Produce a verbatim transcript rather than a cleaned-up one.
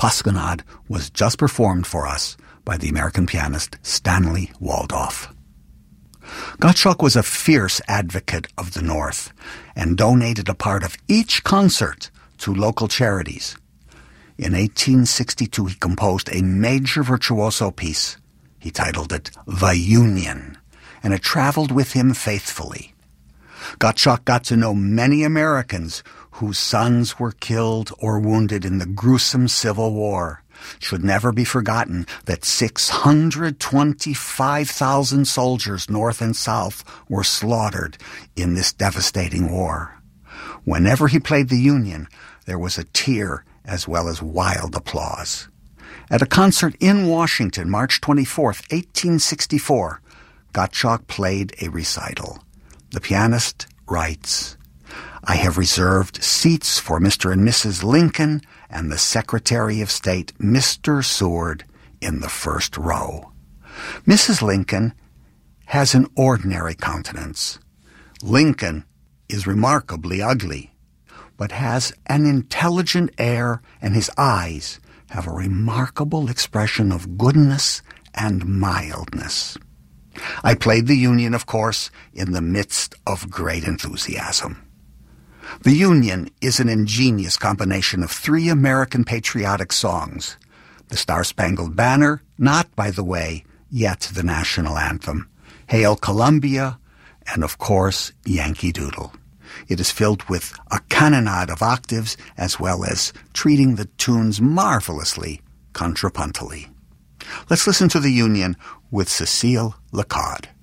Pasquinade was just performed for us by the American pianist Stanley Waldorf. Gottschalk was a fierce advocate of the North and donated a part of each concert to local charities. In eighteen sixty-two, he composed a major virtuoso piece. He titled it The Union, and it traveled with him faithfully. Gottschalk got to know many Americans whose sons were killed or wounded in the gruesome Civil War. It should never be forgotten that six hundred twenty-five thousand soldiers, North and South, were slaughtered in this devastating war. Whenever he played the Union, there was a tear as well as wild applause. At a concert in Washington, March twenty-fourth, eighteen sixty-four, Gottschalk played a recital. The pianist writes, "I have reserved seats for Mister and Missus Lincoln and the Secretary of State, Mister Seward, in the first row. Missus Lincoln has an ordinary countenance. Lincoln is remarkably ugly, but has an intelligent air, and his eyes have a remarkable expression of goodness and mildness." I played the Union, of course, in the midst of great enthusiasm. The Union is an ingenious combination of three American patriotic songs. The Star-Spangled Banner, not, by the way, yet the national anthem, Hail Columbia, and, of course, Yankee Doodle. It is filled with a cannonade of octaves as well as treating the tunes marvelously contrapuntally. Let's listen to the Union with Cecile Lacaud.